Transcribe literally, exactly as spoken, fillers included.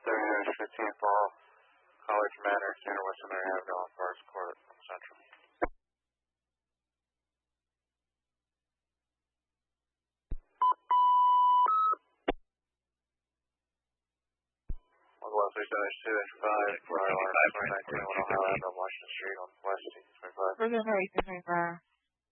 thirty fifteen Paul, College Manor, Center West Center Avenue on Forest Court, Central. one one three seven two five, Florida, nineteen one Ohio Avenue, Washington Street on West twenty-five. We're going to hurry to